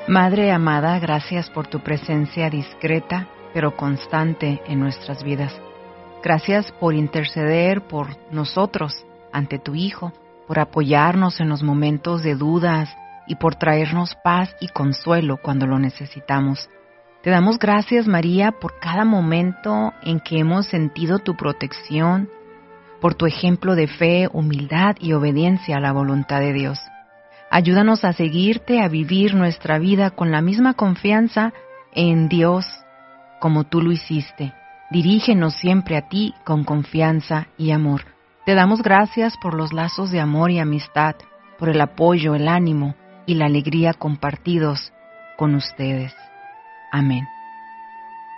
Madre amada, gracias por tu presencia discreta pero constante en nuestras vidas. Gracias por interceder por nosotros ante tu Hijo, por apoyarnos en los momentos de dudas y por traernos paz y consuelo cuando lo necesitamos. Te damos gracias, María, por cada momento en que hemos sentido tu protección, por tu ejemplo de fe, humildad y obediencia a la voluntad de Dios. Ayúdanos a seguirte, a vivir nuestra vida con la misma confianza en Dios como tú lo hiciste. Dirígenos siempre a ti con confianza y amor. Te damos gracias por los lazos de amor y amistad, por el apoyo, el ánimo y la alegría compartidos con ustedes. Amén.